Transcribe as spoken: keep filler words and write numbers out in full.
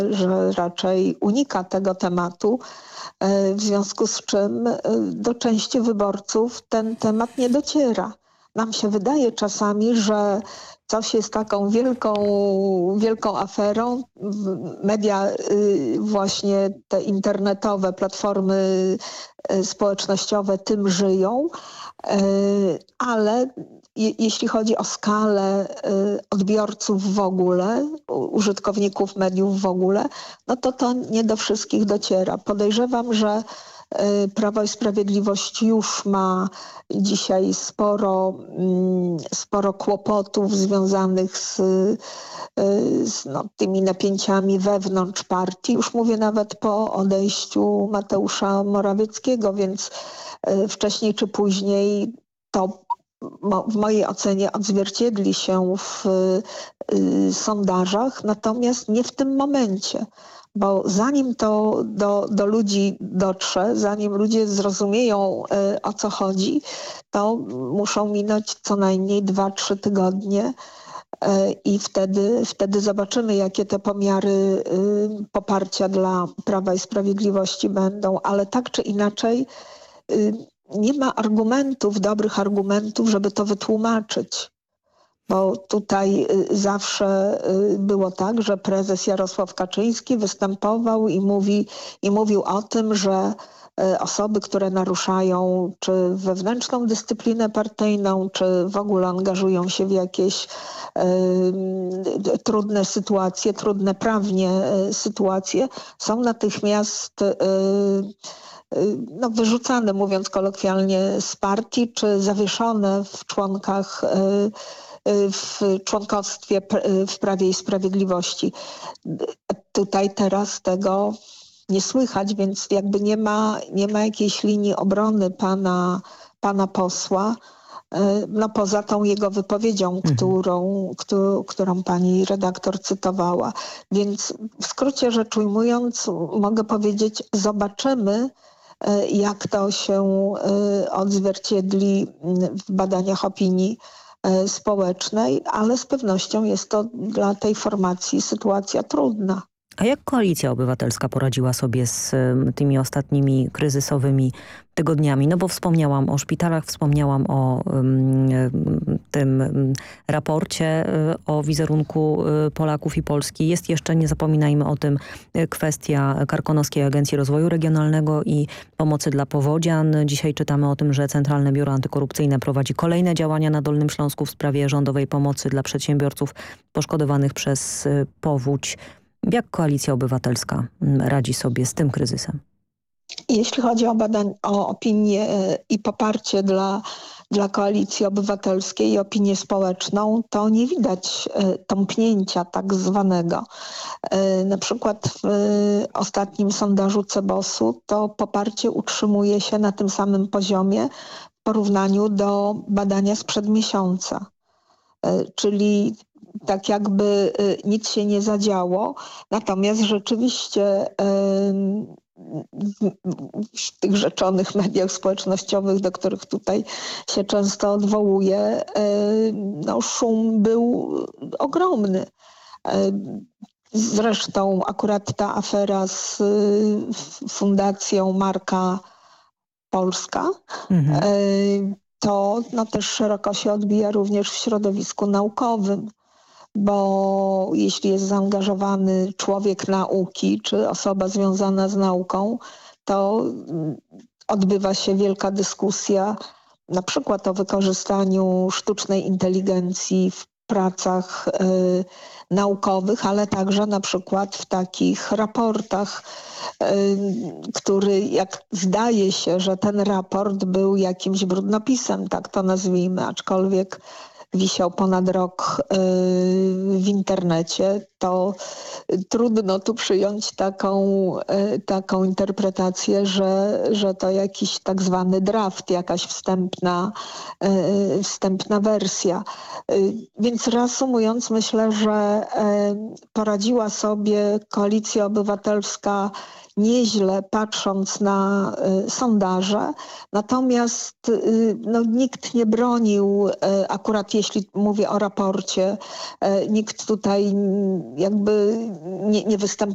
że raczej unika tego tematu, w związku z czym do części wyborców ten temat nie dociera. Nam się wydaje czasami, że coś jest taką wielką, wielką aferą. Media właśnie te internetowe, platformy społecznościowe tym żyją, ale jeśli chodzi o skalę odbiorców w ogóle, użytkowników mediów w ogóle, no to to nie do wszystkich dociera. Podejrzewam, że Prawo i Sprawiedliwość już ma dzisiaj sporo, sporo kłopotów związanych z, z no, tymi napięciami wewnątrz partii. Już mówię nawet po odejściu Mateusza Morawieckiego, więc wcześniej czy później to w mojej ocenie odzwierciedli się w sondażach, natomiast nie w tym momencie. Bo zanim to do, do ludzi dotrze, zanim ludzie zrozumieją, y, o co chodzi, to muszą minąć co najmniej dwa, trzy tygodnie y, i wtedy, wtedy zobaczymy, jakie te pomiary y, poparcia dla Prawa i Sprawiedliwości będą. Ale tak czy inaczej y, nie ma argumentów, dobrych argumentów, żeby to wytłumaczyć. Bo tutaj zawsze było tak, że prezes Jarosław Kaczyński występował i, mówi, i mówił o tym, że osoby, które naruszają czy wewnętrzną dyscyplinę partyjną, czy w ogóle angażują się w jakieś y, trudne sytuacje, trudne prawnie y, sytuacje, są natychmiast y, no, wyrzucane, mówiąc kolokwialnie, z partii, czy zawieszone w członkach y, w członkostwie w Prawie i Sprawiedliwości. Tutaj teraz tego nie słychać, więc jakby nie ma, nie ma jakiejś linii obrony pana, pana posła, no poza tą jego wypowiedzią, mhm. którą, którą, którą pani redaktor cytowała. Więc w skrócie rzecz ujmując, mogę powiedzieć, zobaczymy, jak to się odzwierciedli w badaniach opinii społecznej, ale z pewnością jest to dla tej formacji sytuacja trudna. A jak Koalicja Obywatelska poradziła sobie z tymi ostatnimi kryzysowymi tygodniami? No bo wspomniałam o szpitalach, wspomniałam o um, tym raporcie o wizerunku Polaków i Polski. Jest jeszcze, nie zapominajmy o tym, kwestia Karkonoskiej Agencji Rozwoju Regionalnego i pomocy dla powodzian. Dzisiaj czytamy o tym, że Centralne Biuro Antykorupcyjne prowadzi kolejne działania na Dolnym Śląsku w sprawie rządowej pomocy dla przedsiębiorców poszkodowanych przez powódź. Jak Koalicja Obywatelska radzi sobie z tym kryzysem? Jeśli chodzi o badań, o opinię i poparcie dla, dla Koalicji Obywatelskiej i opinię społeczną, to nie widać tąpnięcia tak zwanego. Na przykład w ostatnim sondażu Cebosu to poparcie utrzymuje się na tym samym poziomie w porównaniu do badania sprzed miesiąca. Czyli tak jakby nic się nie zadziało, natomiast rzeczywiście w tych rzeczonych mediach społecznościowych, do których tutaj się często odwołuję, no szum był ogromny. Zresztą akurat ta afera z Fundacją Marka Polska, mhm. to no, też szeroko się odbija również w środowisku naukowym. Bo jeśli jest zaangażowany człowiek nauki czy osoba związana z nauką, to odbywa się wielka dyskusja na przykład o wykorzystaniu sztucznej inteligencji w pracach y, naukowych, ale także na przykład w takich raportach, y, który jak zdaje się, że ten raport był jakimś brudnopisem, tak to nazwijmy, aczkolwiek wisiał ponad rok w internecie, to trudno tu przyjąć taką, taką interpretację, że, że to jakiś tak zwany draft, jakaś wstępna, wstępna wersja. Więc reasumując, myślę, że poradziła sobie Koalicja Obywatelska nieźle, patrząc na y, sondaże. Natomiast y, no, nikt nie bronił, y, akurat jeśli mówię o raporcie, y, nikt tutaj jakby nie, nie występował